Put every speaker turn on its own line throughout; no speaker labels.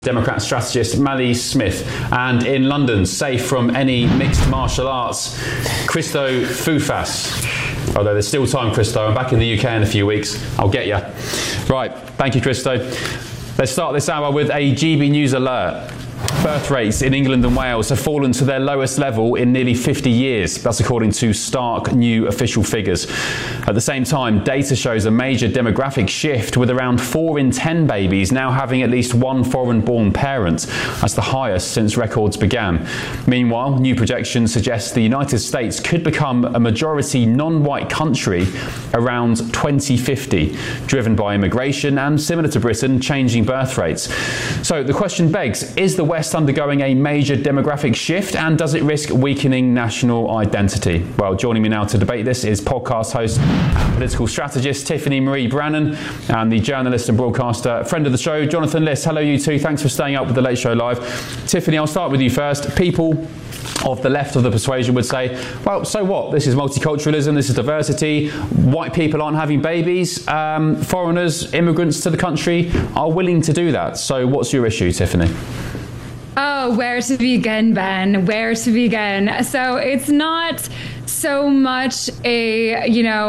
Democrat strategist Mali Smith, and in London, safe from any mixed martial arts, Christo Foufas. Although there's still time, Christo. I'm back in the UK in a few weeks. I'll get you. Right, thank you, Christo. Let's start this hour with a GB News alert. Birth rates in England and Wales have fallen to their lowest level in nearly 50 years. That's according to stark new official figures. At the same time, data shows a major demographic shift, with around 4 in 10 babies now having at least one foreign-born parent. That's the highest since records began. Meanwhile, new projections suggest the United States could become a majority non-white country around 2050, driven by immigration and, similar to Britain, changing birth rates. So the question begs, is the West undergoing a major demographic shift, and does it risk weakening national identity? Well, joining me now to debate this is podcast host and political strategist Tiffany Marie Brannan, and the journalist and broadcaster, friend of the show, Jonathan Liss. Hello, you two. Thanks for staying up with the Late Show Live. Tiffany, I'll start with you first. People of the left of the persuasion would say, well, so what? This is multiculturalism, this is diversity. White people aren't having babies. Foreigners, immigrants to the country are willing to do that. So what's your issue, Tiffany?
Oh, where to begin, Ben? Where to begin? So it's not so much a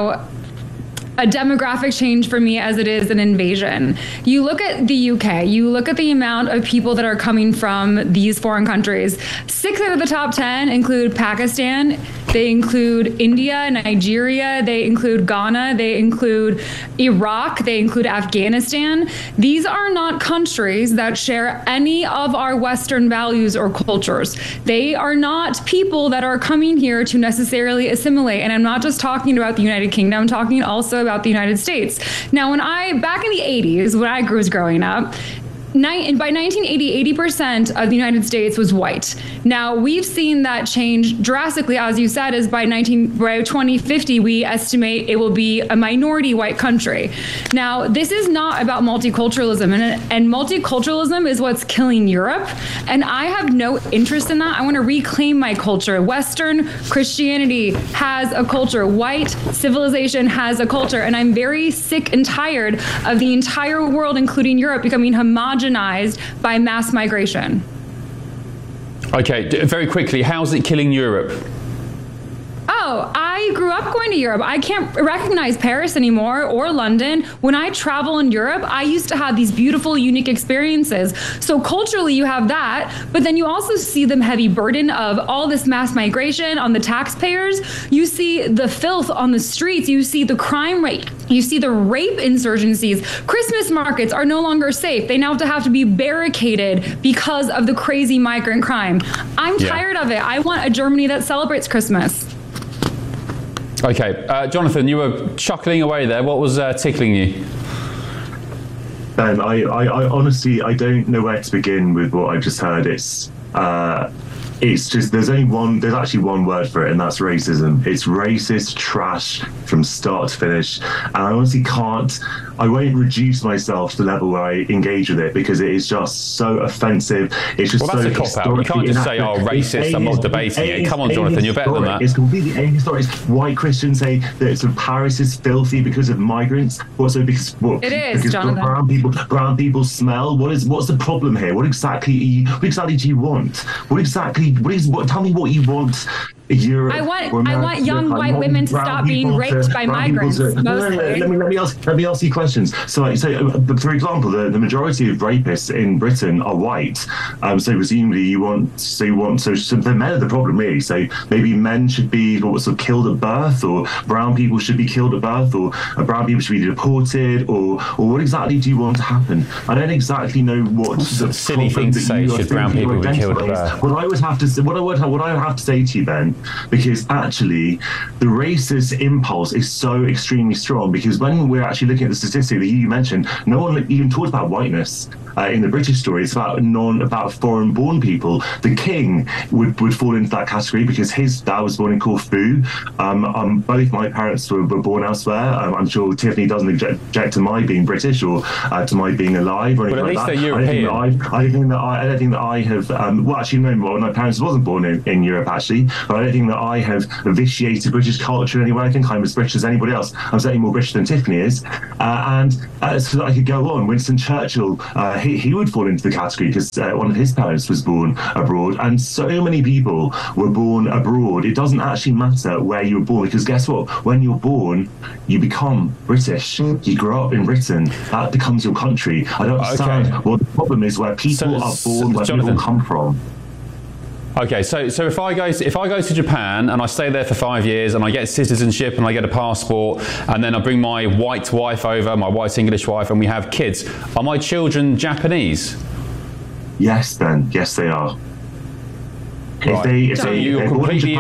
demographic change for me as it is an invasion. You look at the UK, you look at the amount of people that are coming from these foreign countries. 6 out of the top 10 include Pakistan, they include India, Nigeria, they include Ghana, they include Iraq, they include Afghanistan. These are not countries that share any of our Western values or cultures. They are not people that are coming here to necessarily assimilate. And I'm not just talking about the United Kingdom, I'm talking also about the United States. Now, back in the 80s, when I was growing up, by 1980, 80% of the United States was white. Now, we've seen that change drastically, as you said, is by 2050, we estimate it will be a minority white country. Now, this is not about multiculturalism, and multiculturalism is what's killing Europe, and I have no interest in that. I want to reclaim my culture. Western Christianity has a culture. White civilization has a culture, and I'm very sick and tired of the entire world, including Europe, becoming homogenized by mass migration.
Okay, very quickly, how's it killing Europe?
Oh, I grew up going to Europe. I can't recognize Paris anymore or London. When I travel in Europe, I used to have these beautiful, unique experiences. So culturally, you have that, but then you also see the heavy burden of all this mass migration on the taxpayers. You see the filth on the streets. You see the crime rate. You see the rape insurgencies. Christmas markets are no longer safe. They now have to be barricaded because of the crazy migrant crime. I'm tired of it. I want a Germany that celebrates Christmas.
Okay, Jonathan, you were chuckling away there. What was tickling you?
Ben, I honestly, I don't know where to begin with what I've just heard. It's just, there's actually one word for it, and that's racism. It's racist trash from start to finish. And I honestly I won't reduce myself to the level where I engage with it, because it is just so offensive. It's just
that's a cop-out. You can't just say, oh, racist, I'm not debating it. Come on, Jonathan, you're better than that.
It's completely ahistoric. White Christians say that Paris is filthy because of migrants.
It is, Jonathan.
Brown people smell. What's the problem here? What exactly do you want? Tell me what you want. Europe,
I want young white women to stop being raped by migrants. Mostly.
Let me ask you questions. So for example, the majority of rapists in Britain are white. So presumably so the men are the problem, really. So maybe men should be killed at birth, or brown people should be killed at birth, or brown people should be deported, or what exactly do you want to happen? I don't exactly know what's the
silly thing to say. Should brown people be killed at birth?
What I would have to say to you, Ben, because actually the racist impulse is so extremely strong, because when we're actually looking at the statistics that you mentioned, no one even talks about whiteness. In the British story, it's about foreign-born people. The king would fall into that category because his dad was born in Corfu. Both my parents were born elsewhere. I'm sure Tiffany doesn't object to my being British or to my being alive or anything like that.
But at least they're European.
I don't think that I have. Well, actually, no. My parents wasn't born in Europe, actually. But I don't think that I have vitiated British culture in any way. I think I'm as British as anybody else. I'm certainly more British than Tiffany is. So that I could go on. Winston Churchill. he would fall into the category because one of his parents was born abroad, and so many people were born abroad. It doesn't actually matter where you were born, because guess what? When you're born, you become British. You grow up in Britain. That becomes your country. I don't understand what the problem is where people are born, where people come from.
Okay, so if I go to Japan and I stay there for 5 years and I get citizenship and I get a passport, and then I bring my white wife over, my white English wife, and we have kids, are my children Japanese?
Yes, Ben. Yes, they are.
Right. So you're completely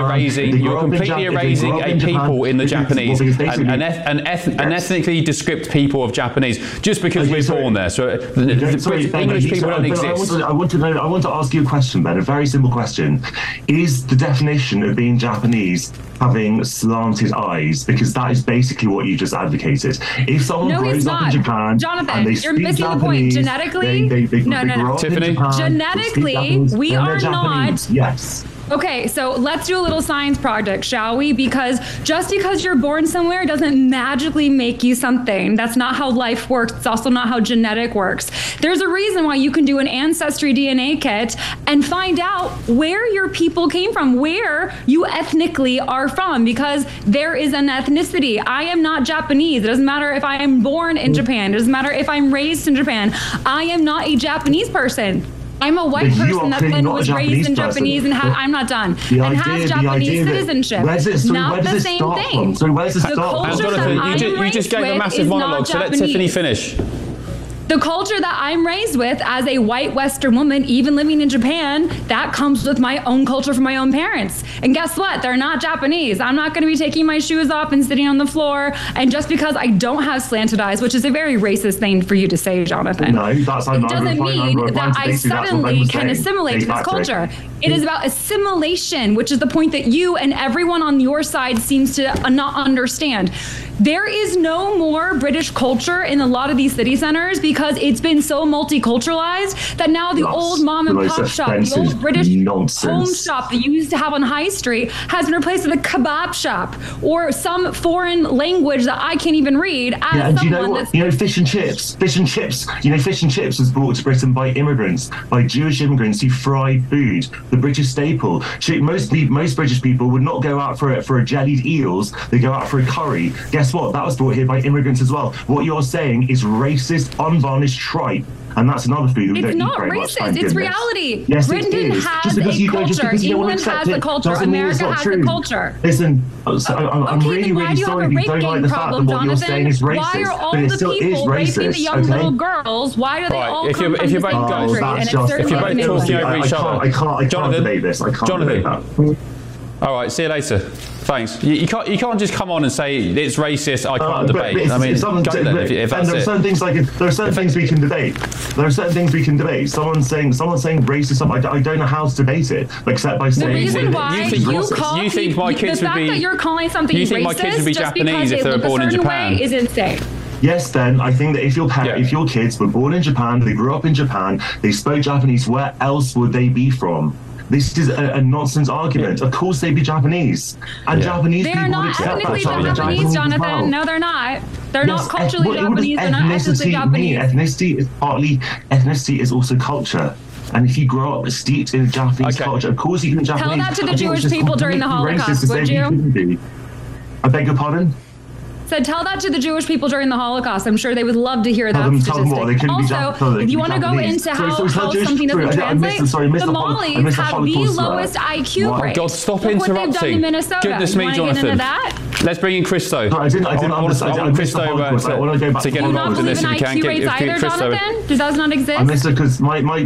erasing a people in the Japanese, an ethnically descript people of Japanese, just because we're born there. So English people don't exist.
I want to ask you a question, Ben. A very simple question: is the definition of being Japanese having slanted eyes? Because that is basically what you just advocated. If someone grows up in Japan,
Jonathan,
and
you're missing the point. Genetically,
no.
Tiffany,
genetically, we are not.
Yes.
Okay, so let's do a little science project, shall we? Because just because you're born somewhere doesn't magically make you something. That's not how life works. It's also not how genetic works. There's a reason why you can do an ancestry DNA kit and find out where your people came from, where you ethnically are from, because there is an ethnicity. I am not Japanese. It doesn't matter if I am born in Japan. It doesn't matter if I'm raised in Japan. I am not a Japanese person. I'm a white person that then was raised in Japanese and I'm not done. And has Japanese citizenship. Not the same thing.
So where's the start?
Jonathan, you just gave a massive monologue, so let Tiffany finish.
The culture that I'm raised with as a white Western woman, even living in Japan, that comes with my own culture from my own parents. And guess what? They're not Japanese. I'm not going to be taking my shoes off and sitting on the floor. And just because I don't have slanted eyes, which is a very racist thing for you to say, Jonathan.
No, that's
it doesn't mean that I suddenly can assimilate to this culture. It is about assimilation, which is the point that you and everyone on your side seems to not understand. There is no more British culture in a lot of these city centers because it's been so multiculturalized that now the old mom and pop shop, the old British home shop that you used to have on High Street has been replaced with a kebab shop or some foreign language that I can't even read.
And you know what? You know, fish and chips. You know, fish and chips was brought to Britain by immigrants, by Jewish immigrants who fried food, the British staple. Most British people would not go out for a jellied eels. They go out for a curry. Guess what? That was brought here by immigrants as well. What you're saying is racist, unvarnished tripe. And that's another food that we don't eat very much.
It's not racist. It's reality.
Yes,
Britain has a culture. England has a culture. America has a culture.
Listen, I'm really, really sorry if you don't like the fact that what you're saying is racist.
Why are all the people raping the young little girls? Why do they all come from the same country?
If you're both talking over each other,
I can't debate this. I can't debate that.
All right, see you later. Thanks. You can't just come on and say it's racist. I can't debate. I mean, if that's
there are certain things there are certain things we can debate. There are certain things we can debate. Someone's saying racist stuff. I don't know how to debate it, except by saying.
The reason why
you think my kids would be.
The fact that you're calling something racist
my kids would be Japanese if they were born in Japan
is insane.
Yes, Ben, I think that if your kids were born in Japan, they grew up in Japan, they spoke Japanese, where else would they be from? This is a nonsense argument. Of course they'd be Japanese. And Japanese people would accept that.
They're not ethnically Japanese, Jonathan. Well. No, they're not. They're not culturally Japanese. They're not ethnically Japanese. Ethnicity is also culture. And if you grow up steeped in Japanese culture, of course you can Japanese. Tell that to the Jewish people during the Holocaust, would you?
I beg your pardon?
said, tell that to the Jewish people during the Holocaust. I'm sure they would love to hear that statistic. Also, if you want to go into how something doesn't translate, the Somalis have the lowest IQ rate.
God, stop interrupting. Goodness me, Jonathan. Let's bring in Christo.
I didn't understand.
Christo to get involved in this.
You not believe in IQ rates either, Jonathan? Does that not exist?
I missed it because my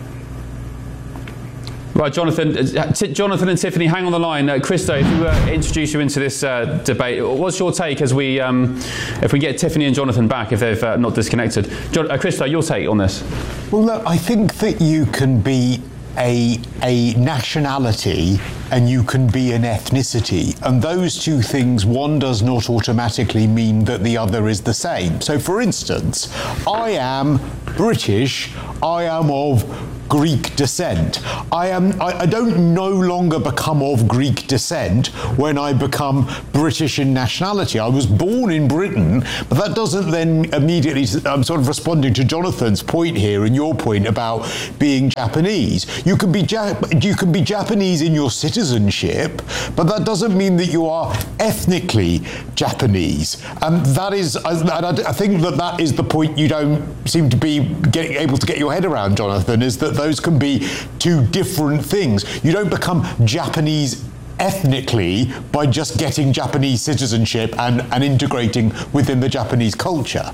Right, Jonathan and Tiffany, hang on the line. Christo, if we introduce you into this debate, what's your take as we, if we get Tiffany and Jonathan back, if they've not disconnected? Christo, your take on this?
Well, look, I think that you can be a nationality and you can be an ethnicity, and those two things, one does not automatically mean that the other is the same. So, for instance, I am British, I am of Greek descent. I don't no longer become of Greek descent when I become British in nationality. I was born in Britain, but that doesn't then immediately, I'm sort of responding to Jonathan's point here and your point about being Japanese. You can be Japanese in your citizenship, but that doesn't mean that you are ethnically Japanese. And that is, I think that is the point you don't seem to be able to get your head around, Jonathan, is that those can be two different things. You don't become Japanese ethnically by just getting Japanese citizenship and integrating within the Japanese culture.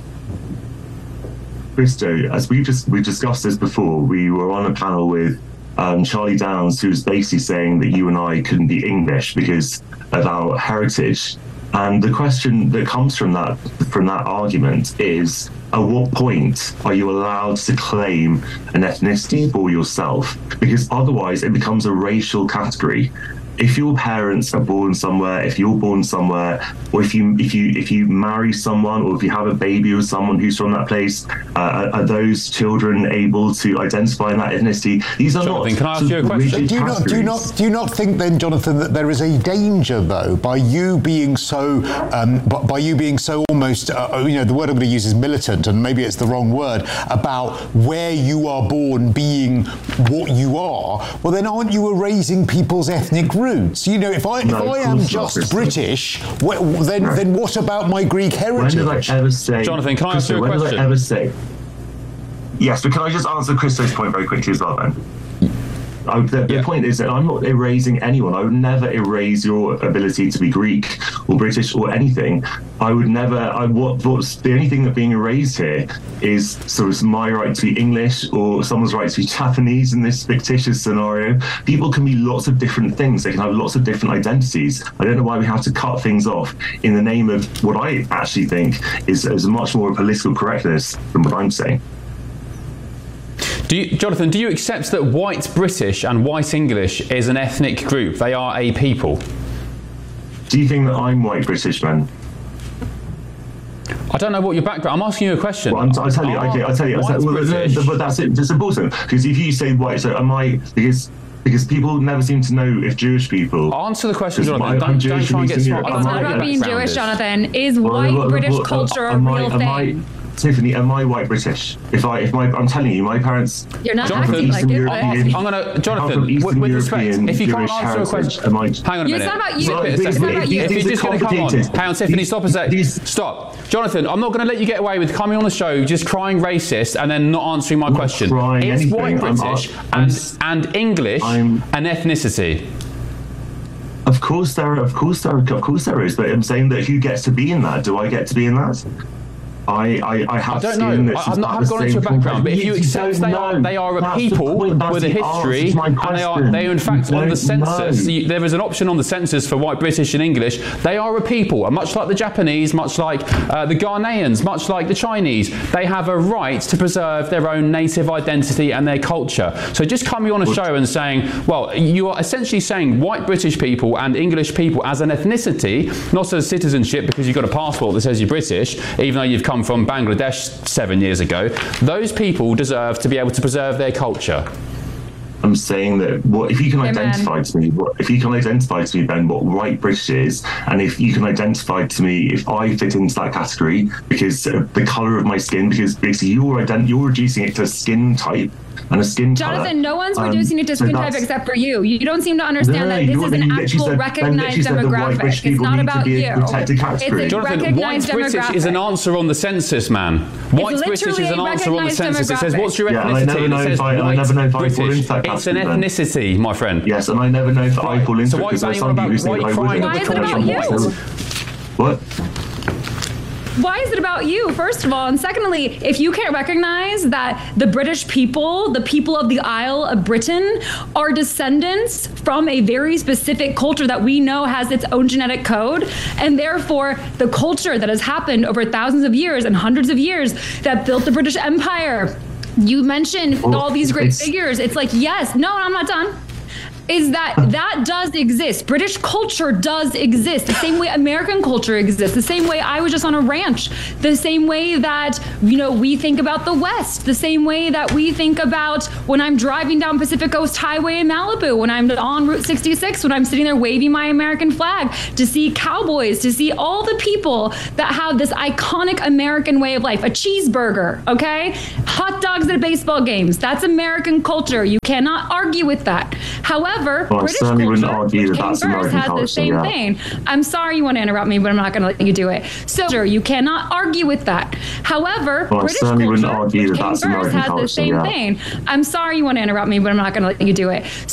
Christo, as we've discussed this before, we were on a panel with Charlie Downs, who was basically saying that you and I couldn't be English because of our heritage. And the question that comes from that argument is, at what point are you allowed to claim an ethnicity for yourself? Because otherwise it becomes a racial category. If your parents are born somewhere, if you're born somewhere, or if you marry someone, or if you have a baby with someone who's from that place, are those children able to identify in that ethnicity? These are
Jonathan,
not.
can I ask you a question?
Do you not think then, Jonathan, that there is a danger though by you being so almost the word I'm going to use is militant, and maybe it's the wrong word, about where you are born being what you are? Well, then aren't you erasing people's ethnic roots? If I am just British, then what about my Greek heritage?
When did I ever say...
Jonathan, can I ask you a question?
When did I ever say... Yes, but can I just answer Christo's point very quickly as well, then? The point is that I'm not erasing anyone. I would never erase your ability to be Greek or British or anything. I would never. What's the only thing that's being erased here is sort of my right to be English or someone's right to be Japanese in this fictitious scenario. People can be lots of different things. They can have lots of different identities. I don't know why we have to cut things off in the name of what I actually think is much more political correctness than what I'm saying.
Jonathan, do you accept that white British and white English is an ethnic group? They are a people.
Do you think that I'm white British, man?
I don't know what your background. I'm asking you a question.
Well, I'll tell you. But that's it. It's important because if you say white, so am I? Because people never seem to know if Jewish people...
Answer the question, Jonathan. Don't try and get smart.
It's not about being Jewish, Jonathan. Is white British culture a real thing?
Tiffany, am I white British? I'm telling you, my parents...
You're not
Jonathan,
acting like it.
I'm going to... Jonathan, with respect, if you can't answer a question... Hang on a minute.
It's not about you.
It's not about you. If you're just going to come on... Hang on, Tiffany, stop a sec. Stop. Jonathan, I'm not going to let you get away with coming on the show just crying racist and then not answering my question. Is white British and English an ethnicity?
Of course there is, but I'm saying that who gets to be in that? Do I get to be in that? I
don't know. I've gone into a background, but if you accept they are a people with a history, and they are in fact on the census. There is an option on the census for white British and English. They are a people, and much like the Japanese, much like the Ghanaians, much like the Chinese, they have a right to preserve their own native identity and their culture. So just coming on a show and saying, well, you are essentially saying white British people and English people as an ethnicity, not as citizenship because you've got a passport that says you're British, even though you've come from Bangladesh 7 years ago, those people deserve to be able to preserve their culture.
I'm saying that if you can identify to me, Ben, what white British is, and if you can identify to me if I fit into that category because the colour of my skin, because basically you're reducing it to skin type and a skin colour.
Jonathan, no one's reducing it to skin type except for you. You don't seem to understand that this is an actual recognized demographic. It's not about you. It's a
Jonathan, white British is an answer on the census, man. White British is an answer on the census. It says, what's your ethnicity? And it says white British. It's an ethnicity, my friend.
Yes, and I never know if I fall into it because there's some people who say I wouldn't.
Why is it about you?
What?
Why is it about you, first of all? And secondly, if you can't recognize that the British people, the people of the Isle of Britain, are descendants from a very specific culture that we know has its own genetic code, and therefore the culture that has happened over thousands of years and hundreds of years that built the British Empire. You mentioned all these great figures. It's like, yes, no, I'm not done. is that does exist. British culture does exist. The same way American culture exists. The same way I was just on a ranch. The same way that, we think about the West. The same way that we think about when I'm driving down Pacific Coast Highway in Malibu, when I'm on Route 66, when I'm sitting there waving my American flag to see cowboys, to see all the people that have this iconic American way of life. A cheeseburger, okay? Hot dogs at baseball games. That's American culture. You cannot argue with that. However, British culture, which came first, has the same thing. I'm sorry you want to interrupt me, but I'm not going to let you do it. So you cannot argue with that. However, British culture, which came first, has the same thing. I'm sorry you want to interrupt me, but I'm not going to let you do it.